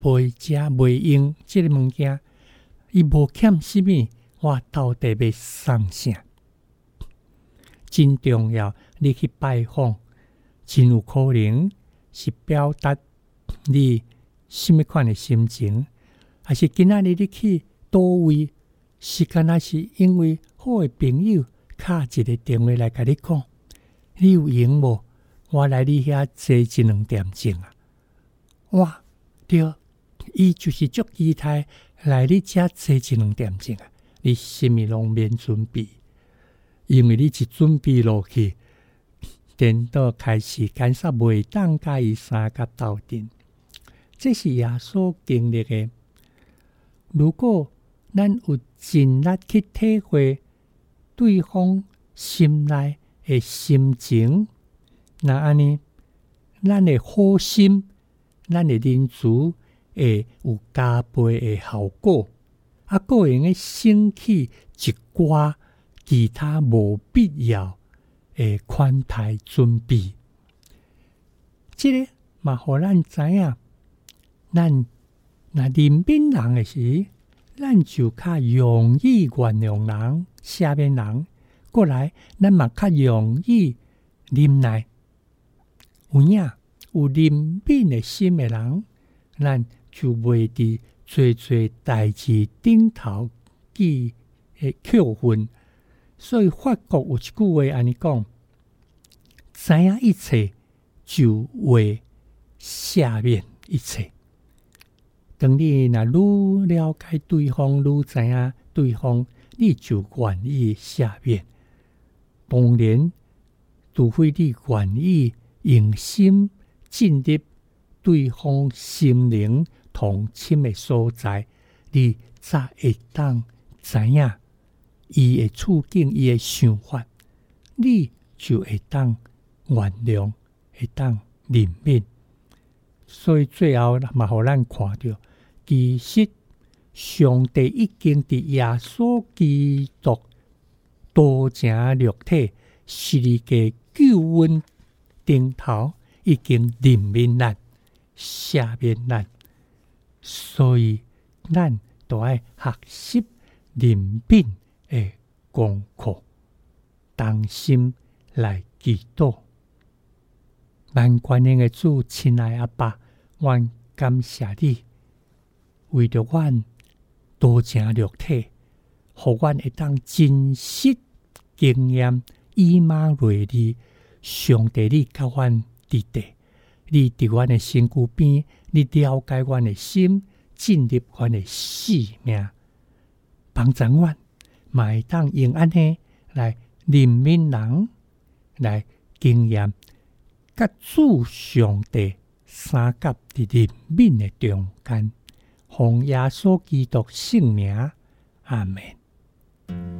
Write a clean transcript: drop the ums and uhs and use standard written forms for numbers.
袂食袂用即个物件，伊无欠什么，我到底要送啥？真重要，你去拜访，真有可能是表达你什么款的心情，还是今仔日你去倒位，是敢若是因为好的朋友敲一个电话来甲你讲，你有闲无？我来你遐坐一两点钟啊！哇，对，伊就是足期待来你遮坐一两点钟啊！你什么拢免准备，因为你一准备落去，颠倒开始干煞袂当甲伊相甲斗阵。这是耶稣经历的。如果咱有尽力去体会对方心内的心情，那安尼，咱的好心，咱的仁慈会有加倍的效果，啊，个人会省去一寡其他无必要的款待准备。这个嘛，互咱知影，咱若怜悯人的时，咱就较容易原谅人、赦免人；过来，咱嘛较容易忍耐。有影有怜悯的心的人，咱就袂伫做做代志顶头记的扣分。所以法国有一句话安尼讲：知影一切，就会赦免一切。当你若愈了解对方，愈知影对方，你就愿意赦免。当然，除非你愿意用心进入对方心灵同深的所在，你才会当知影伊的处境、伊的想法，你就会当原谅，会当怜悯。所以最后嘛，互咱看到，其实上帝已经伫耶稣基督道成肉体十字架救恩顶头，已经怜悯咱、赦免咱，所以咱都要学习怜悯的功课，同心来祈祷。万权能的主，亲爱阿爸，阮感谢你，为着阮道成肉体，互阮会当真实经验以马内利。上帝，你甲阮伫地，你伫阮的身躯边，你了解阮的心，进入阮的生命，帮助阮，嘛会当用安尼来怜悯人，来经验甲主上帝三角伫怜悯的中间，奉耶稣基督圣名，阿们。